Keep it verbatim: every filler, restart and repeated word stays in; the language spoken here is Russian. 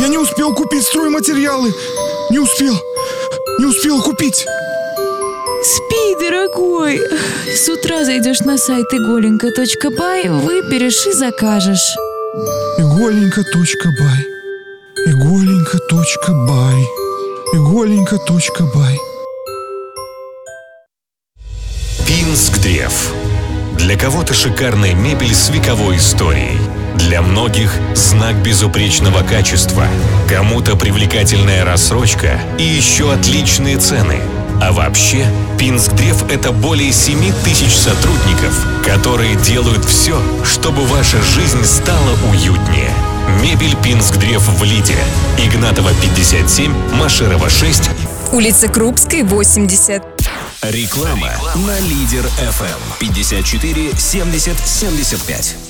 не успел купить стройматериалы. Не успел. Не успел купить. Спи, дорогой. С утра зайдешь на сайт иголенька точка бай, выберешь и закажешь. Иголенька точка бай. Иголенька точка бай. Иголенька точка бай. Пинск-Древ. Для кого-то шикарная мебель с вековой историей. Для многих знак безупречного качества. Кому-то привлекательная рассрочка и еще отличные цены. А вообще, Пинск-Древ — это более семи тысяч сотрудников, которые делают все, чтобы ваша жизнь стала уютнее. Мебель Пинск-Древ в Лиде. Игнатова, пятьдесят семь, Машерова, шесть. Улица Крупской, восемьдесят. Реклама на Лидер эф эм пятьдесят четыре семьдесят семьдесят пять.